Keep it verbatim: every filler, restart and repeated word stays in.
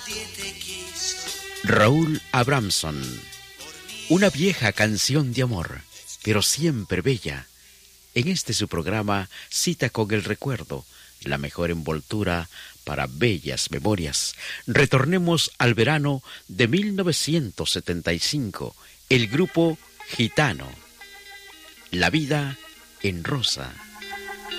Raúl Abramson, una vieja canción de amor, pero siempre bella. En este su programa, Cita con el Recuerdo, la mejor envoltura para bellas memorias. Retornemos al verano de mil novecientos setenta y cinco, el grupo Gitano. La vida en rosa.